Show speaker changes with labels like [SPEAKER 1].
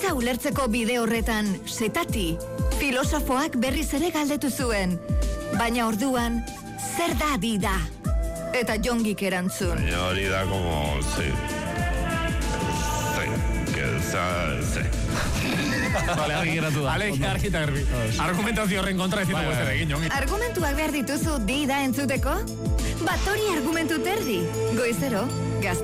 [SPEAKER 1] Bizitza ulertzeko bide horretan, Setati, filosofoak berriz ere galdetu zuen. Baina orduan, zer da dida? Eta Jongik erantzun.
[SPEAKER 2] Hori da como...
[SPEAKER 3] Vale, argi geratu da.
[SPEAKER 4] Argi eta garbi. Argumentazio horren kontra ez ditugu ezer egin, Jongi.
[SPEAKER 1] Argumentuak behar dituzu dida entzuteko? Bat hori argumentu terdi. Goizero,